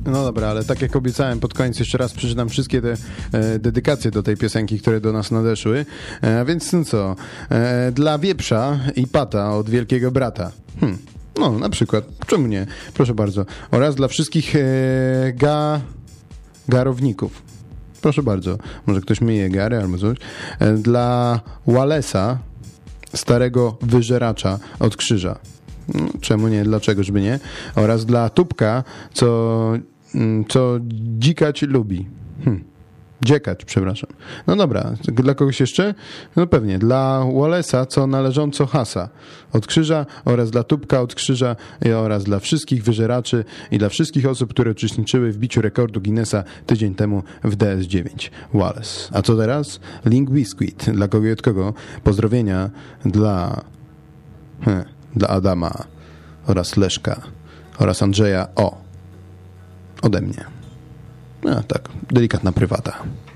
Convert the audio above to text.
No dobra, ale tak jak obiecałem, pod koniec jeszcze raz przeczytam wszystkie te dedykacje do tej piosenki, które do nas nadeszły. Więc no co? Dla Wieprza i Pata od Wielkiego Brata. No, na przykład. Czemu nie? Proszę bardzo. Oraz dla wszystkich garowników. Proszę bardzo. Może ktoś myje gary albo coś. Dla Wallace'a, starego wyżeracza od krzyża. No, czemu nie? Dlaczego, żeby nie? Oraz dla Tubka, co dzikać lubi. Dziekać, przepraszam. No dobra, dla kogoś jeszcze? No pewnie. Dla Wallace'a, co należąco hasa od krzyża, oraz dla Tubka od krzyża oraz dla wszystkich wyżeraczy i dla wszystkich osób, które uczestniczyły w biciu rekordu Guinnessa tydzień temu w DS9. Wallace. A co teraz? Link Biscuit. Dla kogo i od kogo? Pozdrowienia dla Adama oraz Leszka oraz Andrzeja ode mnie. Tak, delikatna prywata.